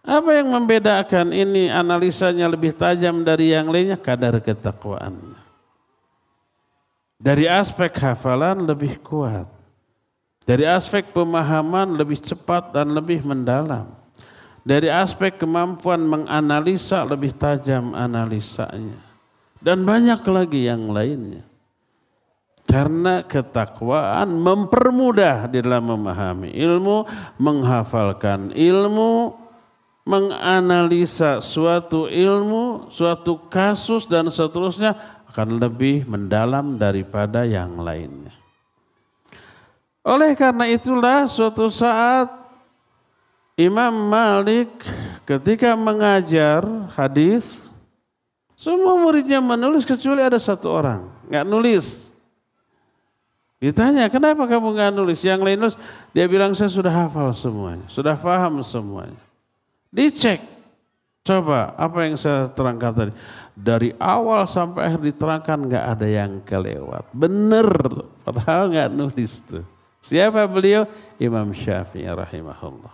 Apa yang membedakan ini analisanya lebih tajam dari yang lainnya? Kadar ketakwaan. Dari aspek hafalan lebih kuat. Dari aspek pemahaman lebih cepat dan lebih mendalam. Dari aspek kemampuan menganalisa lebih tajam analisanya. Dan banyak lagi yang lainnya. Karena ketakwaan mempermudah di dalam memahami ilmu, menghafalkan ilmu, menganalisa suatu ilmu, suatu kasus dan seterusnya akan lebih mendalam daripada yang lainnya. Oleh karena itulah suatu saat Imam Malik ketika mengajar hadis, semua muridnya menulis kecuali ada satu orang nggak nulis. Ditanya, kenapa kamu nggak nulis? Yang lain nulis, dia bilang saya sudah hafal semuanya, sudah paham semuanya. Dicek, coba apa yang saya terangkan tadi. Dari awal sampai akhir diterangkan nggak ada yang kelewat. Bener, padahal nggak nulis tuh. Siapa beliau? Imam Syafi'i rahimahullah.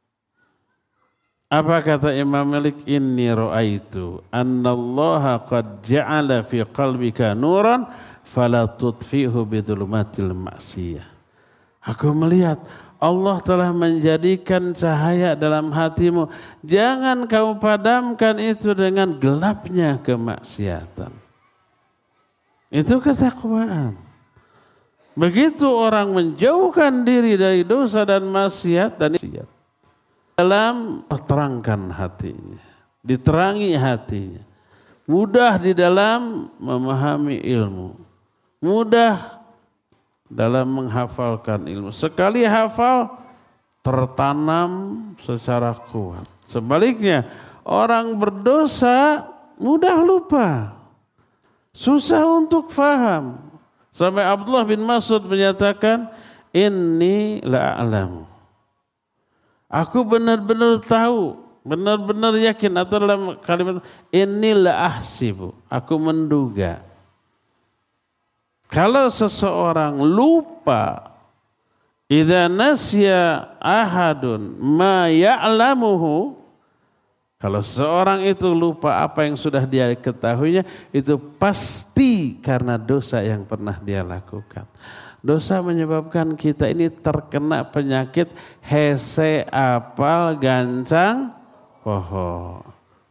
Apa kata Imam Malik? Inni ra'aitu annallaha qad ja'ala fi qalbika nuran fala tudfihu bidhulumatil ma'siyah. Aku melihat Allah telah menjadikan cahaya dalam hatimu. Jangan kamu padamkan itu dengan gelapnya kemaksiatan. Itu ketakwaan. Begitu orang menjauhkan diri dari dosa dan maksiat dan dalam terangkan hatinya, diterangi hatinya, mudah di dalam memahami ilmu, mudah dalam menghafalkan ilmu. Sekali hafal tertanam secara kuat. Sebaliknya orang berdosa mudah lupa, susah untuk faham. Sampai Abdullah bin Mas'ud menyatakan, inni la'alamu. Aku benar-benar tahu, benar-benar yakin, atau dalam kalimat inni la'ahsibu. Aku menduga. Kalau seseorang lupa, idza nasya ahadun ma ya'lamuhu, kalau seorang itu lupa apa yang sudah dia ketahuinya, itu pasti karena dosa yang pernah dia lakukan. Dosa menyebabkan kita ini terkena penyakit hese apal gancang poho.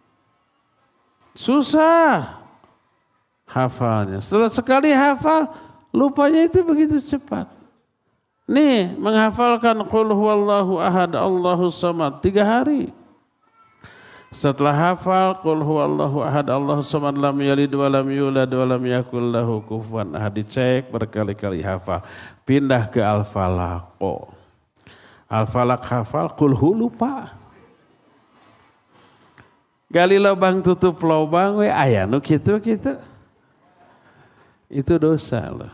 Susah hafalnya. Setelah sekali hafal, lupanya itu begitu cepat. Nih, menghafalkan qul huwallahu ahad Allahus samad 3 hari. Setelah hafal qul huwallahu ahad Allahus samad lam yalid wa lam yulad wa lam yakul lahu kufuwan ahad, dicek berkali-kali hafal. Pindah ke Al-Falaq. Al-Falaq hafal, qul hu lupa. Gali lubang tutup lubang we aya nu kitu-kitu. Itu dosa loh.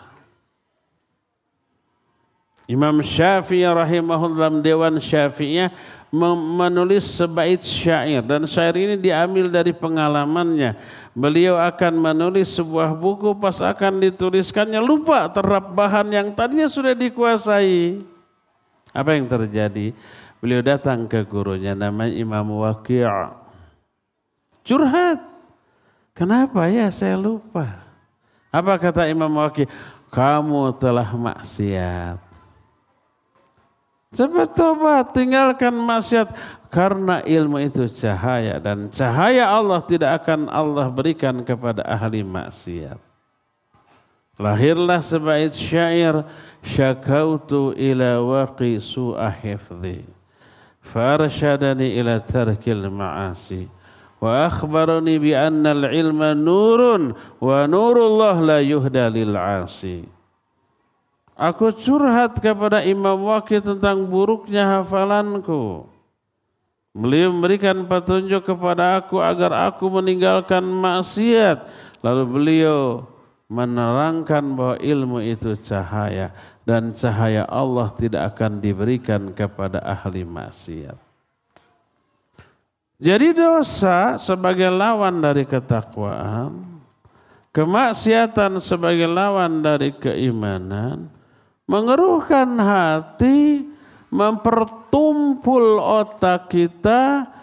Imam Syafi'i rahimahullah Dewan Syafi'iyah menulis sebait syair, dan syair ini diambil dari pengalamannya. Beliau akan menulis sebuah buku, pas akan dituliskannya lupa terhadap bahan yang tadinya sudah dikuasai. Apa yang terjadi? Beliau datang ke gurunya namanya Imam Waqi'. Curhat. Kenapa ya saya lupa? Apa kata Imam Waqi'? Kamu telah maksiat. Cepat tobat, tinggalkan maksiat, karena ilmu itu cahaya, dan cahaya Allah tidak akan Allah berikan kepada ahli maksiat. Lahirlah sebait syair, syakautu ila waqi su'a hifdhi farsyadani ila tarkil ma'asi wa akhbarani bi anna al-ilma nurun wa nurullah la yuhda lil 'asi. Aku curhat kepada Imam Waqi' tentang buruknya hafalanku. Beliau memberikan petunjuk kepada aku agar aku meninggalkan maksiat. Lalu beliau menerangkan bahwa ilmu itu cahaya, dan cahaya Allah tidak akan diberikan kepada ahli maksiat. Jadi dosa sebagai lawan dari ketakwaan, kemaksiatan sebagai lawan dari keimanan, mengeruhkan hati, mempertumpul otak kita,